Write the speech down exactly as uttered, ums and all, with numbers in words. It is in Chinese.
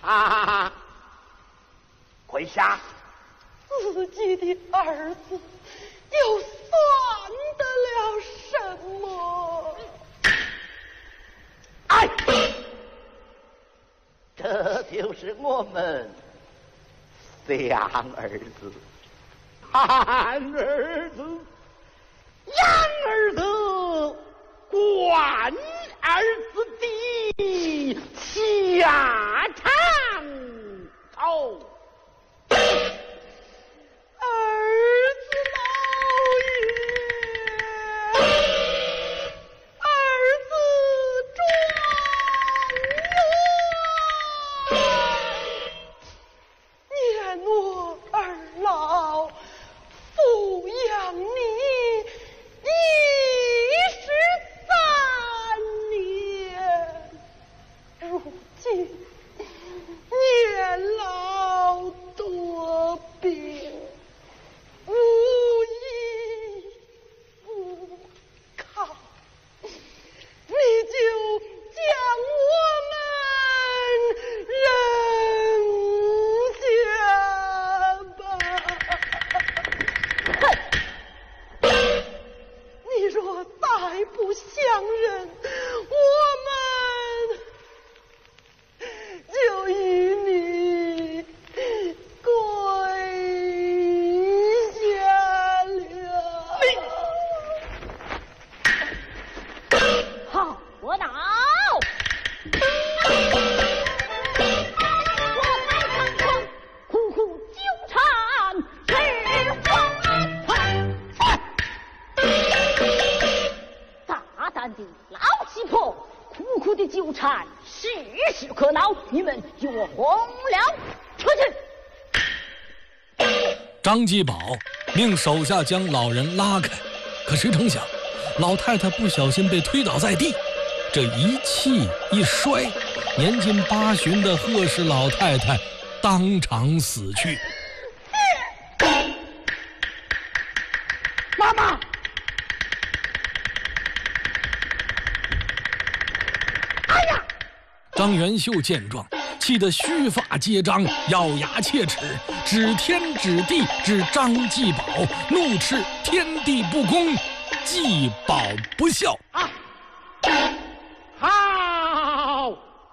啊！跪下！ 自己的儿子又算得了什么？ 哎，这就是我们两儿子，汉儿子，杨儿子，关儿子的下场走。 张继宝命手下将老人拉开，可谁成想，老太太不小心被推倒在地，这一气一摔，年近八旬的贺氏老太太当场死去。 妈妈！哎呀！ 张元秀见状，气得须发皆张，咬牙切齿，指天指地指张继宝，怒斥天地不公，继宝不孝。 啊！